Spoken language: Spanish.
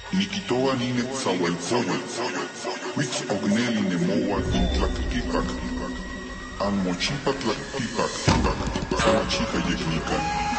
Nikitoa nine tsahuelcoyol, huitz ogneli nemoa intlactipac, anmochipa tlactipac, sanochipa yecnican.